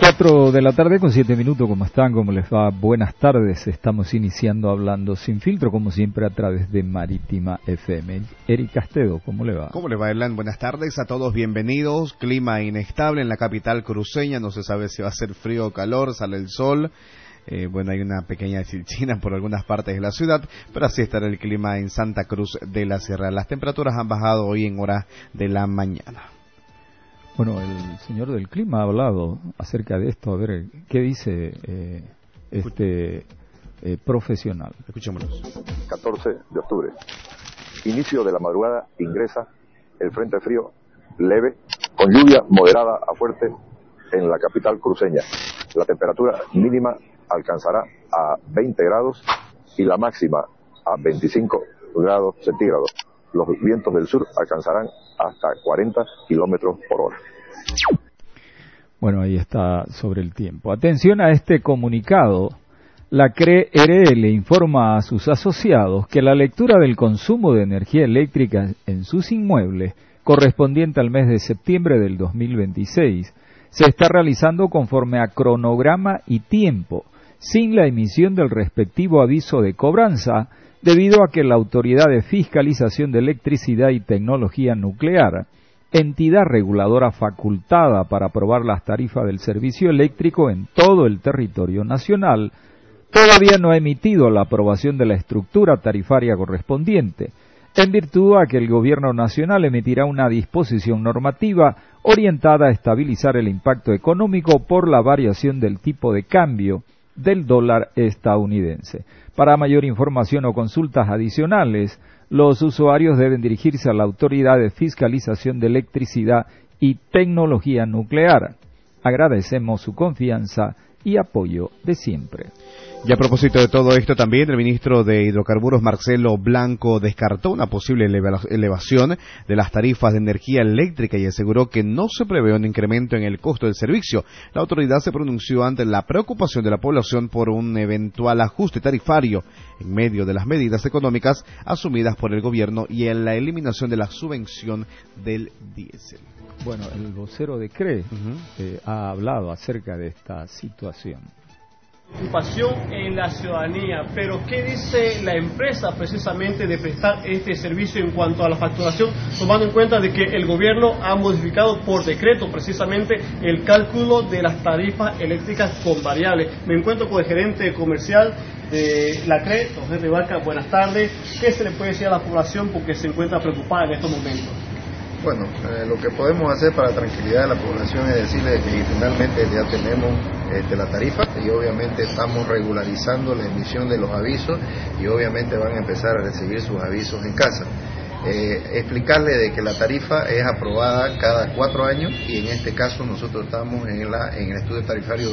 4 de la tarde con 7 minutos, ¿cómo están? ¿Cómo les va? Buenas tardes, estamos iniciando Hablando Sin Filtro, como siempre a través de Marítima FM. Eric Castedo, ¿cómo le va? ¿Cómo le va, Erlan? Buenas tardes a todos, bienvenidos. Clima inestable en la capital cruceña, no se sabe si va a ser frío o calor, sale el sol. Bueno, hay una pequeña chilchina por algunas partes de la ciudad, pero así estará el clima en Santa Cruz de la Sierra. Las temperaturas han bajado hoy en horas de la mañana. Bueno, el señor del clima ha hablado acerca de esto. A ver, ¿qué dice este profesional? Escuchémonos. 14 de octubre. Inicio de la madrugada ingresa el frente frío leve con lluvia moderada a fuerte en la capital cruceña. La temperatura mínima alcanzará a 20 grados y la máxima a 25 grados centígrados. Los vientos del sur alcanzarán hasta 40 kilómetros por hora. Bueno, ahí está sobre el tiempo. Atención a este comunicado. La CRE-RL informa a sus asociados que la lectura del consumo de energía eléctrica en sus inmuebles, correspondiente al mes de septiembre del 2026, se está realizando conforme a cronograma y tiempo, sin la emisión del respectivo aviso de cobranza, debido a que la Autoridad de Fiscalización de Electricidad y Tecnología Nuclear, entidad reguladora facultada para aprobar las tarifas del servicio eléctrico en todo el territorio nacional, todavía no ha emitido la aprobación de la estructura tarifaria correspondiente, en virtud a que el Gobierno Nacional emitirá una disposición normativa orientada a estabilizar el impacto económico por la variación del tipo de cambio del dólar estadounidense. Para mayor información o consultas adicionales, los usuarios deben dirigirse a la Autoridad de Fiscalización de Electricidad y Tecnología Nuclear. Agradecemos su confianza y apoyo de siempre. Y a propósito de todo esto también, el ministro de Hidrocarburos, Marcelo Blanco, descartó una posible elevación de las tarifas de energía eléctrica y aseguró que no se prevé un incremento en el costo del servicio. La autoridad se pronunció ante la preocupación de la población por un eventual ajuste tarifario en medio de las medidas económicas asumidas por el gobierno y en la eliminación de la subvención del diésel. Bueno, el vocero de CRE ha hablado acerca de esta situación. Preocupación en la ciudadanía, pero ¿qué dice la empresa precisamente de prestar este servicio en cuanto a la facturación, tomando en cuenta de que el gobierno ha modificado por decreto precisamente el cálculo de las tarifas eléctricas con variables? Me encuentro con el gerente comercial de la CRE, don Henry Barca. Buenas tardes. ¿Qué se le puede decir a la población porque se encuentra preocupada en estos momentos? Bueno, lo que podemos hacer para la tranquilidad de la población es decirle que finalmente ya tenemos la tarifa y obviamente estamos regularizando la emisión de los avisos y obviamente van a empezar a recibir sus avisos en casa. Explicarle de que la tarifa es aprobada cada 4 años y en este caso nosotros estamos en el estudio tarifario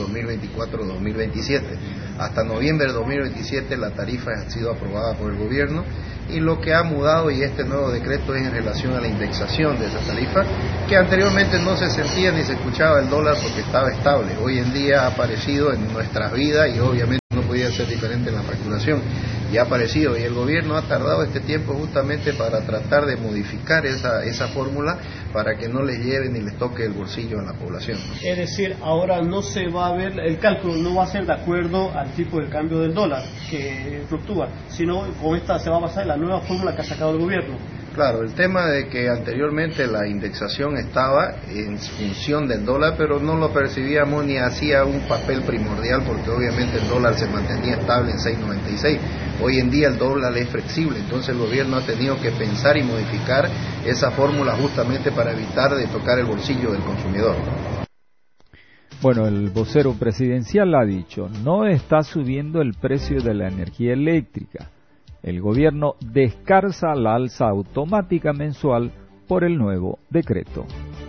2024-2027. Hasta noviembre de 2027 la tarifa ha sido aprobada por el gobierno y lo que ha mudado y este nuevo decreto es en relación a la indexación de esa tarifa, que anteriormente no se sentía ni se escuchaba el dólar porque estaba estable. Hoy en día ha aparecido en nuestras vidas y obviamente no podía ser diferente en la facturación. Y ha aparecido y el gobierno ha tardado este tiempo justamente para tratar de modificar esa fórmula para que no les lleve ni les toque el bolsillo a la población. Es decir, ahora no se va a ver, el cálculo no va a ser de acuerdo al tipo de cambio del dólar que fluctúa, sino con esta se va a basar en la nueva fórmula que ha sacado el gobierno. Claro, el tema de que anteriormente la indexación estaba en función del dólar, pero no lo percibíamos ni hacía un papel primordial porque obviamente el dólar se mantenía estable en 6.96. Hoy en día el dólar es flexible, entonces el gobierno ha tenido que pensar y modificar esa fórmula justamente para evitar de tocar el bolsillo del consumidor. Bueno, el vocero presidencial ha dicho, no está subiendo el precio de la energía eléctrica. El gobierno descarta la alza automática mensual por el nuevo decreto.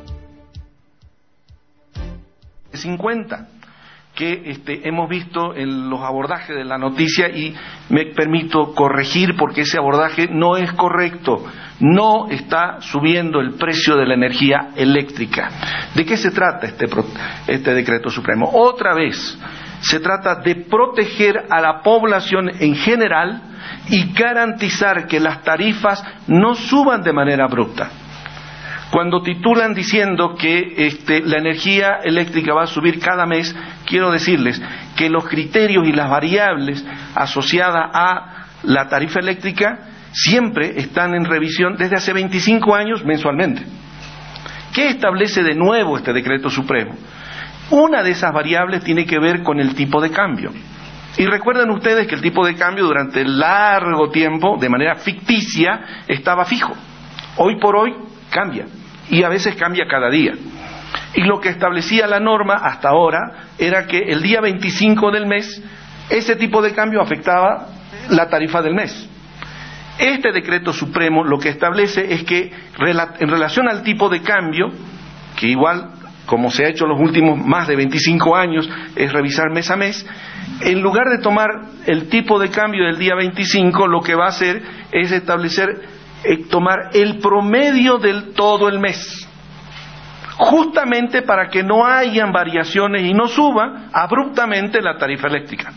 50 que hemos visto en los abordajes de la noticia y me permito corregir porque ese abordaje no es correcto. No está subiendo el precio de la energía eléctrica. ¿De qué se trata este decreto supremo? Otra vez, se trata de proteger a la población en general y garantizar que las tarifas no suban de manera abrupta. Cuando titulan diciendo que la energía eléctrica va a subir cada mes, quiero decirles que los criterios y las variables asociadas a la tarifa eléctrica siempre están en revisión desde hace 25 años mensualmente. ¿Qué establece de nuevo este decreto supremo? Una de esas variables tiene que ver con el tipo de cambio. Y recuerden ustedes que el tipo de cambio durante largo tiempo, de manera ficticia, estaba fijo. Hoy por hoy cambia, y a veces cambia cada día. Y lo que establecía la norma hasta ahora era que el día 25 del mes, ese tipo de cambio afectaba la tarifa del mes. Este decreto supremo lo que establece es que en relación al tipo de cambio, que igual como se ha hecho los últimos más de 25 años, es revisar mes a mes, en lugar de tomar el tipo de cambio del día 25, lo que va a hacer es tomar el promedio del todo el mes, justamente para que no hayan variaciones y no suba abruptamente la tarifa eléctrica.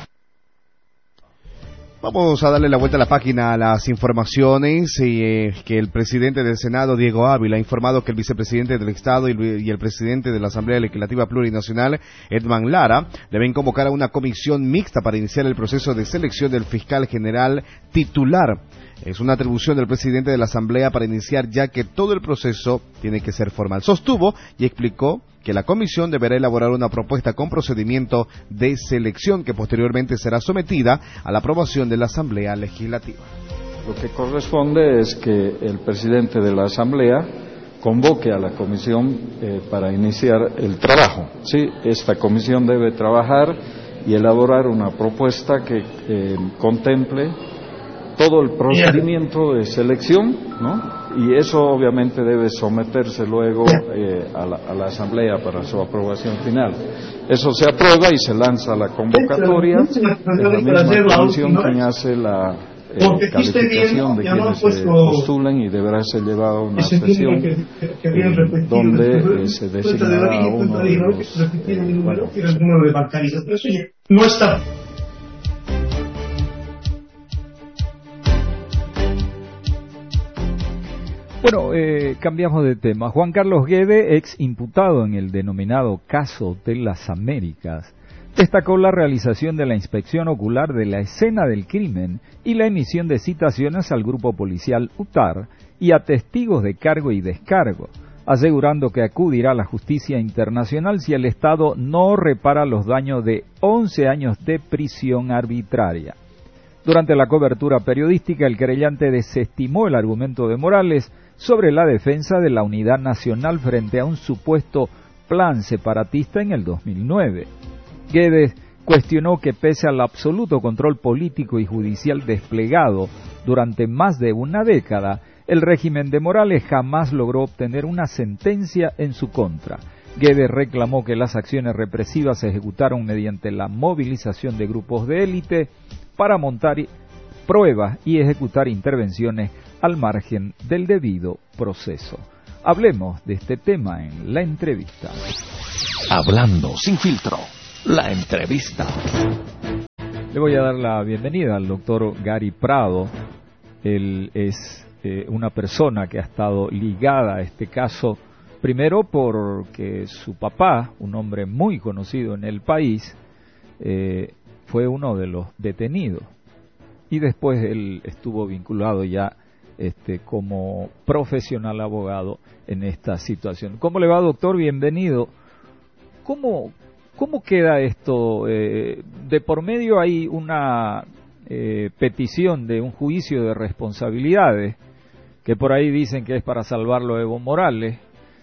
Vamos a darle la vuelta a la página a las informaciones que el presidente del Senado, Diego Ávila, ha informado que el vicepresidente del Estado y el presidente de la Asamblea Legislativa Plurinacional, Edman Lara, deben convocar a una comisión mixta para iniciar el proceso de selección del fiscal general titular. Es una atribución del presidente de la Asamblea para iniciar, ya que todo el proceso tiene que ser formal. Sostuvo y explicó que la comisión deberá elaborar una propuesta con procedimiento de selección que posteriormente será sometida a la aprobación de la Asamblea Legislativa. Lo que corresponde es que el presidente de la Asamblea convoque a la comisión para iniciar el trabajo. Sí, esta comisión debe trabajar y elaborar una propuesta que contemple todo el procedimiento de selección, ¿no? Y eso obviamente debe someterse luego a la Asamblea para su aprobación final. Eso se aprueba y se lanza la convocatoria. Es la misma comisión quien hace la calificación de quienes se postulen y deberá ser llevado a una sesión donde se designará a uno de los... Bueno, cambiamos de tema. Juan Carlos Guedes, ex imputado en el denominado caso de las Américas, destacó la realización de la inspección ocular de la escena del crimen y la emisión de citaciones al grupo policial UTAR y a testigos de cargo y descargo, asegurando que acudirá a la justicia internacional si el Estado no repara los daños de 11 años de prisión arbitraria. Durante la cobertura periodística, el querellante desestimó el argumento de Morales sobre la defensa de la unidad nacional frente a un supuesto plan separatista en el 2009. Guedes cuestionó que pese al absoluto control político y judicial desplegado durante más de una década, el régimen de Morales jamás logró obtener una sentencia en su contra. Guedes reclamó que las acciones represivas se ejecutaron mediante la movilización de grupos de élite para montar pruebas y ejecutar intervenciones al margen del debido proceso. Hablemos de este tema en la entrevista. Hablando sin filtro, la entrevista. Le voy a dar la bienvenida al doctor Gary Prado. Él es una persona que ha estado ligada a este caso, primero porque su papá, un hombre muy conocido en el país, fue uno de los detenidos, y después él estuvo vinculado ya como profesional abogado en esta situación. ¿Cómo le va, doctor? Bienvenido. ¿Cómo queda esto? De por medio hay una petición de un juicio de responsabilidades, que por ahí dicen que es para salvarlo a Evo Morales,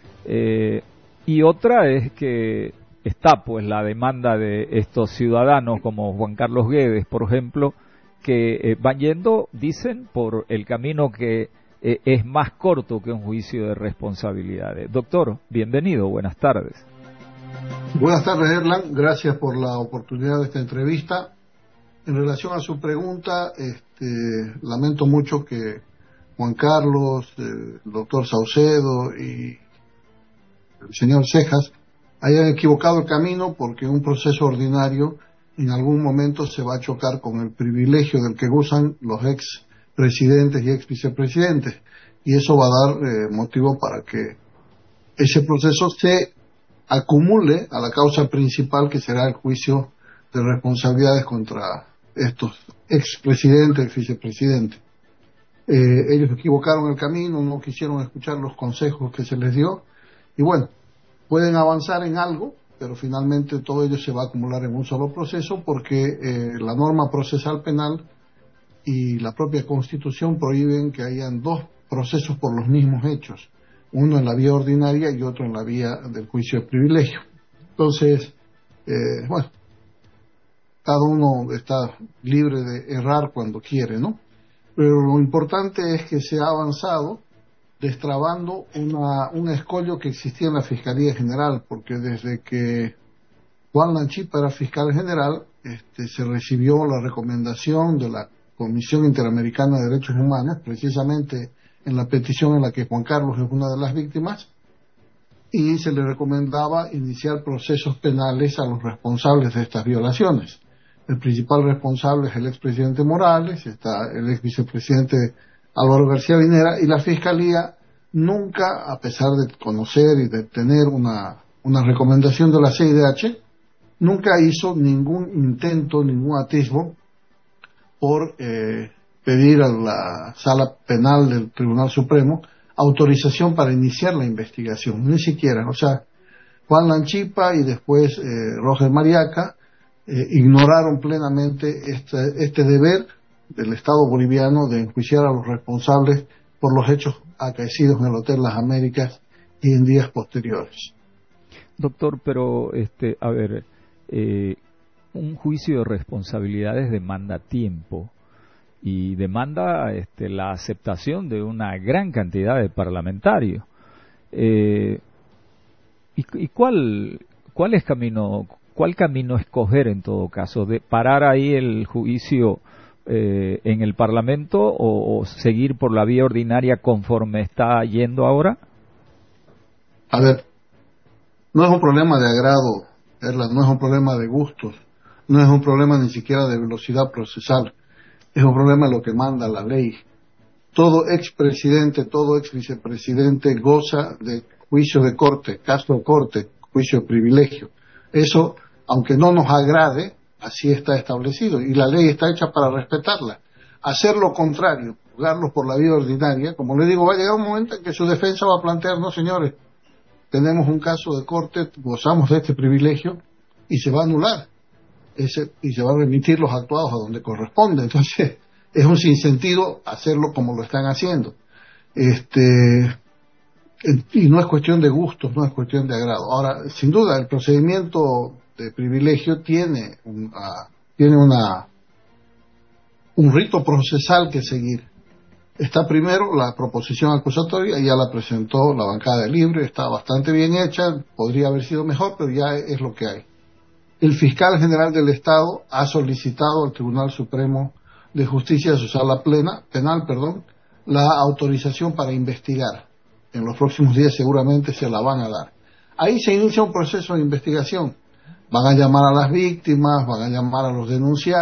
y otra es que está pues la demanda de estos ciudadanos como Juan Carlos Guedes, por ejemplo, que van yendo, dicen, por el camino que es más corto que un juicio de responsabilidades. Doctor, bienvenido, buenas tardes. Buenas tardes, Erlan, gracias por la oportunidad de esta entrevista. En relación a su pregunta, lamento mucho que Juan Carlos, el doctor Saucedo y el señor Cejas hayan equivocado el camino, porque un proceso ordinario en algún momento se va a chocar con el privilegio del que gozan los ex presidentes y ex vicepresidentes. y eso va a dar motivo para que ese proceso se acumule a la causa principal, que será el juicio de responsabilidades contra estos expresidentes, ex vicepresidentes. Ellos equivocaron el camino, no quisieron escuchar los consejos que se les dio, y bueno, pueden avanzar en algo, pero finalmente todo ello se va a acumular en un solo proceso, porque la norma procesal penal y la propia Constitución prohíben que hayan dos procesos por los mismos hechos, uno en la vía ordinaria y otro en la vía del juicio de privilegio. Entonces, bueno, cada uno está libre de errar cuando quiere, ¿no? Pero lo importante es que se ha avanzado destrabando un escollo que existía en la Fiscalía General, porque desde que Juan Lanchipa era fiscal general, se recibió la recomendación de la Comisión Interamericana de Derechos Humanos, precisamente en la petición en la que Juan Carlos es una de las víctimas, y se le recomendaba iniciar procesos penales a los responsables de estas violaciones. El principal responsable es el expresidente Morales, está el ex vicepresidente Álvaro García Linera, y la Fiscalía nunca, a pesar de conocer y de tener una recomendación de la CIDH, nunca hizo ningún intento, ningún atisbo por pedir a la Sala Penal del Tribunal Supremo autorización para iniciar la investigación, ni siquiera. O sea, Juan Lanchipa y después Roger Mariaca ignoraron plenamente este deber del Estado boliviano de enjuiciar a los responsables por los hechos acaecidos en el Hotel Las Américas y en días posteriores. Doctor, pero a ver, un juicio de responsabilidades demanda tiempo y demanda la aceptación de una gran cantidad de parlamentarios. ¿Y cuál camino escoger en todo caso? ¿De parar ahí el juicio en el Parlamento o seguir por la vía ordinaria conforme está yendo ahora? A ver, no es un problema de agrado, Erland, no es un problema de gustos, no es un problema ni siquiera de velocidad procesal, es un problema de lo que manda la ley. Todo expresidente, todo ex vicepresidente goza de juicio de corte, caso de corte, juicio de privilegio. Eso, aunque no nos agrade, así está establecido y la ley está hecha para respetarla. Hacer lo contrario, juzgarlos por la vía ordinaria, como le digo, va a llegar un momento en que su defensa va a plantear, no señores, tenemos un caso de corte, gozamos de este privilegio y se va a anular y se va a remitir los actuados a donde corresponde. Entonces es un sinsentido hacerlo como lo están haciendo. Y no es cuestión de gustos, no es cuestión de agrado. Ahora, sin duda, el procedimiento de privilegio tiene un rito procesal que seguir. Está primero la proposición acusatoria, ya la presentó la bancada de Libre, está bastante bien hecha, podría haber sido mejor, pero ya es lo que hay. El fiscal general del Estado ha solicitado al Tribunal Supremo de Justicia de su sala penal, la autorización para investigar. En los próximos días seguramente se la van a dar. Ahí se inicia un proceso de investigación. Van a llamar a las víctimas, van a llamar a los denunciados.